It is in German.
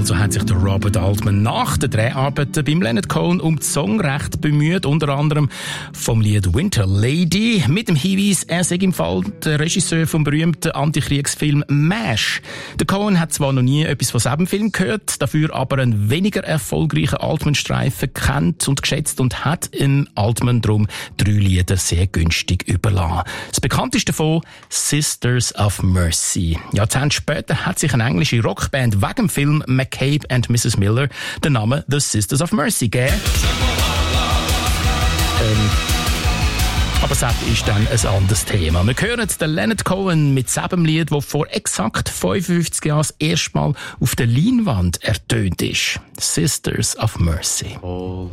Also hat sich der Robert Altman nach den Dreharbeiten beim Leonard Cohen um die Songrechte bemüht, unter anderem vom Lied Winter Lady, mit dem Hinweis, er sei im Fall der Regisseur vom berühmten Antikriegsfilm MASH. Der Cohen hat zwar noch nie etwas von diesem Film gehört, dafür aber einen weniger erfolgreichen Altman-Streifen kennt und geschätzt und hat im Altman drum 3 Lieder sehr günstig überlassen. Das bekannteste davon, Sisters of Mercy. Jahrzehnte später hat sich eine englische Rockband wegen dem Film McCabe and Mrs. Miller den Namen The Sisters of Mercy gegeben. Aber das ist dann ein anderes Thema. Wir hören jetzt den Leonard Cohen mit diesem Lied, das vor exakt 55 Jahren das erste Mal auf der Leinwand ertönt ist. Sisters of Mercy. All